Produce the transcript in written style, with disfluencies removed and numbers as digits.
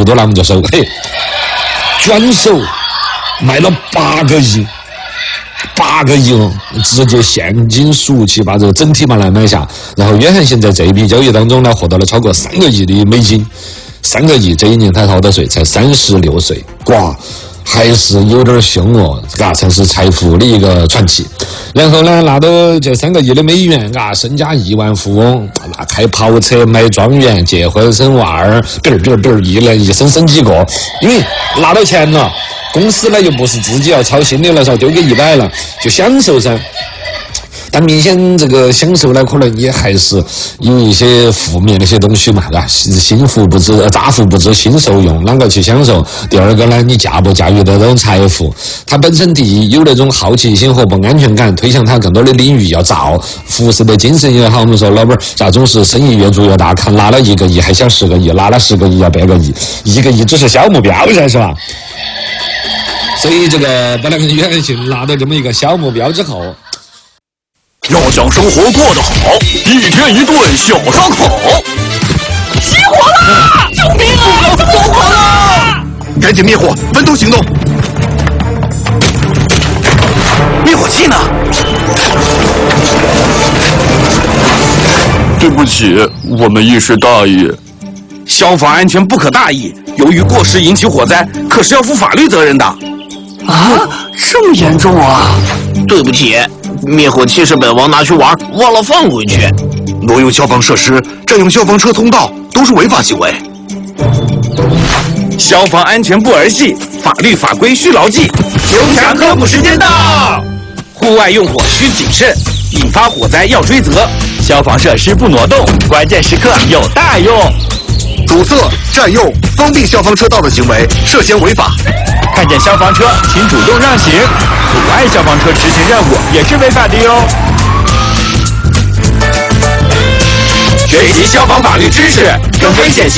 多了我们就收，嘿，转手卖了8个亿。8个亿哦，直接现金赎起，把这个整体嘛来买下。然后约翰逊在这一笔交易当中呢，获得了超过3个亿的美金。3个亿，这一年他逃的税才36岁，哇，还是有点凶哦，嘎，才是财富的一个传奇。然后呢，拿到这3个亿的美元，嘎，身家亿万富翁，那开跑车、买庄园、结婚生娃儿，一人一生生几个，因为拿到钱了。公司呢又不是自己要操心的了，说丢给100了，就享受噻。但明显这个享受呢，可能也还是有一些负面的一些东西嘛，是吧？心腹不知，乍富不知心受用，啷个去享受？第二个呢，你驾不驾驭的这种财富？它本身第一有那种好奇心和不安全感，推向它更多的领域要造，服饰的精神也好。我们说老板咋总是生意越做越大，看拿了1个亿还想10个亿，拿了10个亿要100个亿，1个亿只是小目标噻，是吧？所以这个本来跟约翰逊拿到这么一个小目标之后， 要想生活过得好，1天1顿小烧烤。 起火了！救命啊！走火了！ 赶紧灭火，分头行动。灭火器呢？对不起，我们一时大意。消防安全不可大意，由于过失引起火灾，可是要负法律责任的。 啊，这么严重啊！ 对不起，灭火器是本王拿去玩，忘了放回去。 挪用消防设施、占用消防车通道都是违法行为。消防安全不儿戏，法律法规需牢记。刘强科普时间到，户外用火需谨慎，引发火灾要追责。消防设施不挪动，关键时刻有大用。阻塞、占用、封闭消防车道的行为涉嫌违法。看见消防车，请主动让行。阻碍消防车执行任务也是违法的哟。学习消防法律知识，跟危险